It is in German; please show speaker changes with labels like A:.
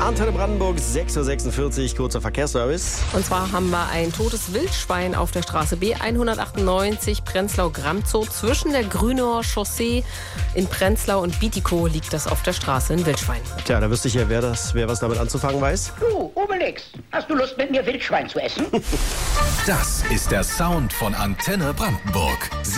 A: Antenne Brandenburg, 6:46 Uhr, kurzer Verkehrsservice.
B: Und zwar haben wir ein totes Wildschwein auf der Straße B198 Prenzlau-Gramzow. Zwischen der Grünauer Chaussee in Prenzlau und Bietigkow liegt das auf der Straße, ein Wildschwein.
A: Tja, da wüsste ich ja, wer was damit anzufangen weiß.
C: Du, Obelix, hast du Lust, mit mir Wildschwein zu essen?
D: Das ist der Sound von Antenne Brandenburg.